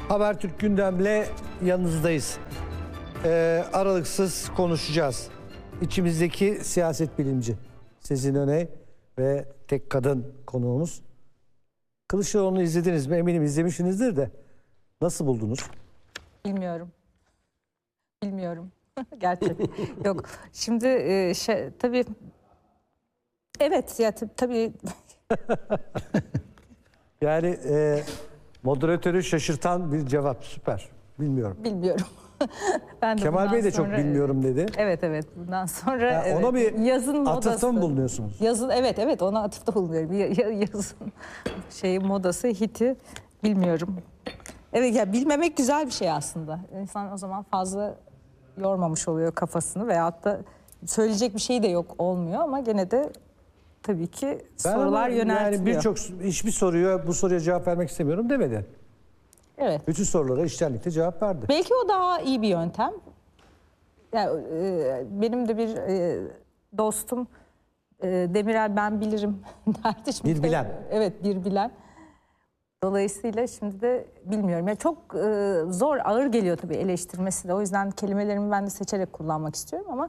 Habertürk gündemle yanınızdayız. Aralıksız konuşacağız. İçimizdeki siyaset bilimci Sezin Öney ve tek kadın konuğumuz. Kılıçdaroğlu'nu izlediniz mi? Eminim izlemişsinizdir de. Nasıl buldunuz? Bilmiyorum. Gerçekten. Yok. Şimdi tabii evet ya tabii yani moderatörü şaşırtan bir cevap. Süper. Bilmiyorum. Ben de Kemal Bey de çok bilmiyorum dedi. Evet. Bundan sonra Yani ona bir yazın modası. atıfta mı bulunuyorsunuz? Yazın evet ona atıfta bulunuyorum. Yazın modası hiti bilmiyorum. Evet ya bilmemek güzel bir şey aslında. İnsan o zaman fazla yormamış oluyor kafasını veyahut da söyleyecek bir şey de yok olmuyor ama gene de tabii ki sorular yöneltiliyor. Yani hiçbir soruya bu soruya cevap vermek istemiyorum demedi. Evet. Bütün sorulara içtenlikle cevap verdi. Belki o daha iyi bir yöntem. Yani, benim de bir dostum Demirel ben bilirim derdi. Bir bilen. Evet bir bilen. Dolayısıyla şimdi de bilmiyorum. Yani çok zor, ağır geliyor tabii eleştirmesi de. O yüzden kelimelerimi ben de seçerek kullanmak istiyorum ama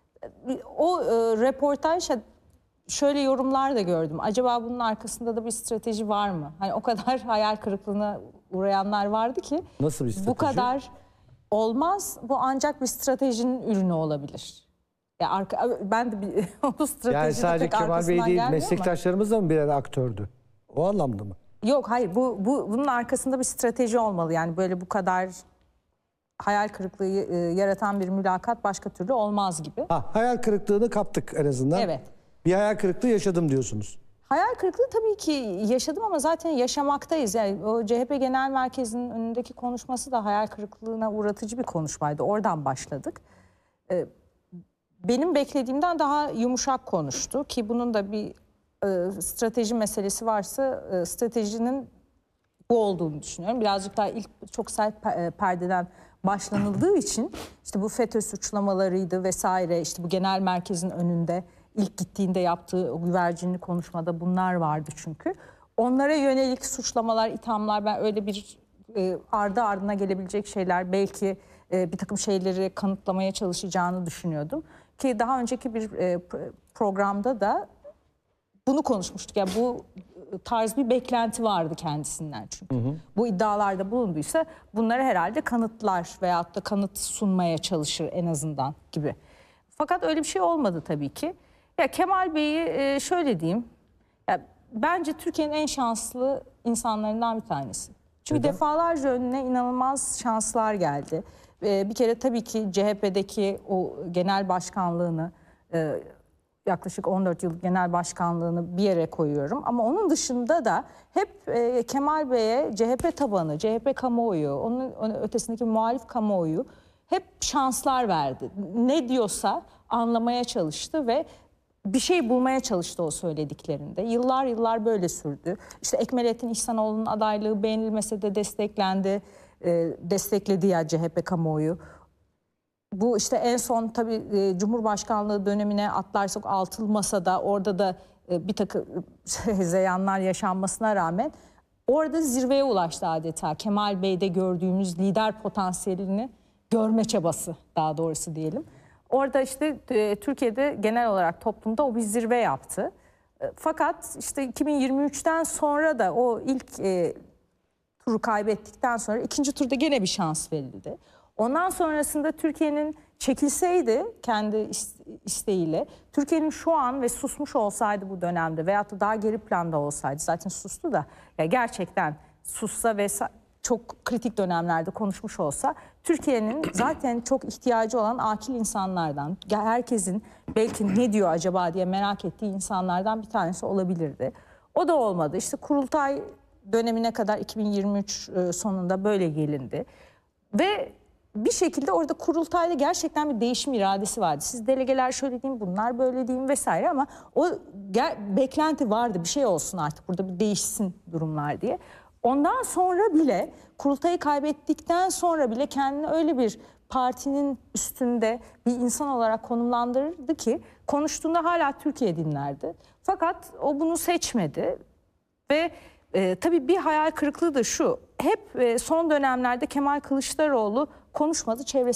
o röportajda şöyle yorumlar da gördüm. Acaba bunun arkasında da bir strateji var mı? Hani o kadar hayal kırıklığına uğrayanlar vardı ki. Nasıl bir strateji? Bu kadar olmaz. Bu ancak bir stratejinin ürünü olabilir. Ya ben de o stratejinin yani sadece Kemal Bey değil, meslektaşlarımız da mı birer aktördü? O anlamda mı? Yok hayır bunun arkasında bir strateji olmalı. Yani böyle bu kadar hayal kırıklığı yaratan bir mülakat başka türlü olmaz gibi. Hayal kırıklığını kaptık en azından. Evet. Bir hayal kırıklığı yaşadım diyorsunuz. Hayal kırıklığı tabii ki yaşadım ama zaten yaşamaktayız. Yani o CHP Genel Merkezi'nin önündeki konuşması da hayal kırıklığına uğratıcı bir konuşmaydı. Oradan başladık. Benim beklediğimden daha yumuşak konuştu ki bunun da bir strateji meselesi varsa stratejinin bu olduğunu düşünüyorum. Birazcık daha ilk çok sert perdeden başlanıldığı için işte bu FETÖ suçlamalarıydı vesaire, işte bu genel merkezin önünde ilk gittiğinde yaptığı o güvercinli konuşmada bunlar vardı çünkü. Onlara yönelik suçlamalar, ithamlar, ben öyle bir ardı ardına gelebilecek şeyler, belki bir takım şeyleri kanıtlamaya çalışacağını düşünüyordum. Ki daha önceki bir programda da bunu konuşmuştuk. Yani bu tarz bir beklenti vardı kendisinden çünkü. Bu iddialarda bulunduysa bunları herhalde kanıtlar veyahut da kanıt sunmaya çalışır en azından gibi. Fakat öyle bir şey olmadı tabii ki. Ya Kemal Bey'i şöyle diyeyim. Ya bence Türkiye'nin en şanslı insanlarından bir tanesi. Çünkü defalarca önüne inanılmaz şanslar geldi. Bir kere tabii ki CHP'deki o genel başkanlığını, yaklaşık 14 yıl genel başkanlığını bir yere koyuyorum. Ama onun dışında da hep Kemal Bey'e CHP tabanı, CHP kamuoyu, onun ötesindeki muhalif kamuoyu hep şanslar verdi. Ne diyorsa anlamaya çalıştı ve bir şey bulmaya çalıştı o söylediklerinde. Yıllar böyle sürdü. İşte Ekmelettin İhsanoğlu'nun adaylığı beğenilmese de destekledi ya CHP kamuoyu. Bu işte en son tabii Cumhurbaşkanlığı dönemine atlarsak altılı masada orada da bir takım hezeyanlar yaşanmasına rağmen orada zirveye ulaştı adeta. Kemal Bey'de gördüğümüz lider potansiyelini görme çabası, daha doğrusu diyelim. Orada işte Türkiye'de genel olarak toplumda o bir zirve yaptı. Fakat işte 2023'ten sonra da o ilk turu kaybettikten sonra ikinci turda gene bir şans verildi. Ondan sonrasında Türkiye'nin çekilseydi kendi isteğiyle, Türkiye'nin şu an ve susmuş olsaydı bu dönemde veyahut da daha geri planda olsaydı, zaten sustu da ya gerçekten sussa ve çok kritik dönemlerde konuşmuş olsa, Türkiye'nin zaten çok ihtiyacı olan akil insanlardan, herkesin belki ne diyor acaba diye merak ettiği insanlardan bir tanesi olabilirdi. O da olmadı. İşte kurultay dönemine kadar 2023 sonunda böyle gelindi. Ve bir şekilde orada kurultayda gerçekten bir değişim iradesi vardı. Siz delegeler şöyle diyeyim, bunlar böyle diyeyim vesaire, ama o beklenti vardı, bir şey olsun artık burada, bir değişsin durumlar diye. Ondan sonra bile, kurultayı kaybettikten sonra bile kendini öyle bir partinin üstünde bir insan olarak konumlandırırdı ki konuştuğunda hala Türkiye dinlerdi. Fakat o bunu seçmedi ve Tabii bir hayal kırıklığı da şu. Hep son dönemlerde Kemal Kılıçdaroğlu konuşmadı, çevresi